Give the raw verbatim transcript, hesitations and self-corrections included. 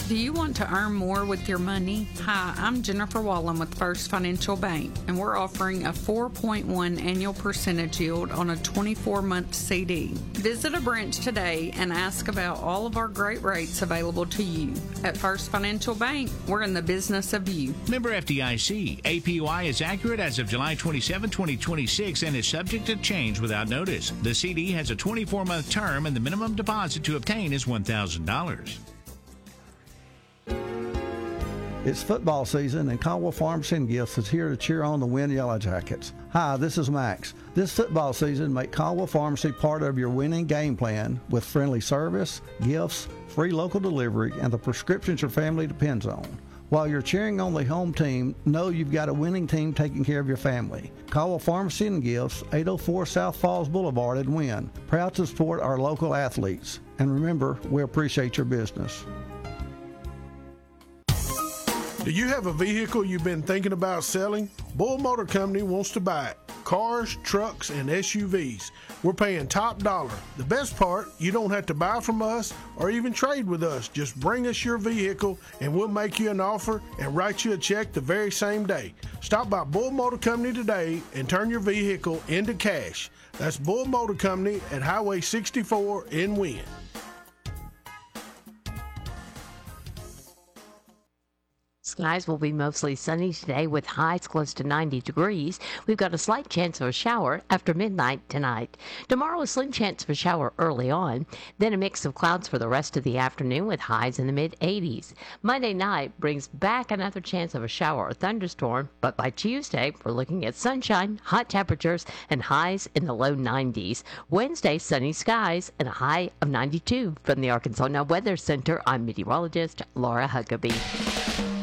Do you want to earn more with your money? Hi, I'm Jennifer Wallen with First Financial Bank, and we're offering a four point one annual percentage yield on a twenty-four month C D. Visit a branch today and ask about all of our great rates available to you. At First Financial Bank, we're in the business of you. Member F D I C. A P Y is accurate as of July twenty-seventh, twenty twenty-six and is subject to change without notice. The C D has a twenty-four month term and the minimum deposit to obtain is one thousand dollars. It's football season, and Caldwell Pharmacy and Gifts is here to cheer on the Win Yellow Jackets. Hi, this is Max. This football season, make Caldwell Pharmacy part of your winning game plan with friendly service, gifts, free local delivery, and the prescriptions your family depends on. While you're cheering on the home team, know you've got a winning team taking care of your family. Caldwell Pharmacy and Gifts, eight oh four South Falls Boulevard in Wynn. Proud to support our local athletes. And remember, we appreciate your business. Do you have a vehicle you've been thinking about selling? Bull Motor Company wants to buy it. Cars, trucks, and S U Vs. We're paying top dollar. The best part, you don't have to buy from us or even trade with us. Just bring us your vehicle and we'll make you an offer and write you a check the very same day. Stop by Bull Motor Company today and turn your vehicle into cash. That's Bull Motor Company at Highway sixty-four in Wynn. Skies will be mostly sunny today with highs close to ninety degrees. We've got a slight chance of a shower after midnight tonight. Tomorrow, a slim chance of a shower early on, then a mix of clouds for the rest of the afternoon with highs in the mid eighties. Monday night brings back another chance of a shower or thunderstorm, but by Tuesday, we're looking at sunshine, hot temperatures, and highs in the low nineties. Wednesday, sunny skies and a high of ninety-two. From the Arkansas Now Weather Center, I'm meteorologist Laura Huckabee.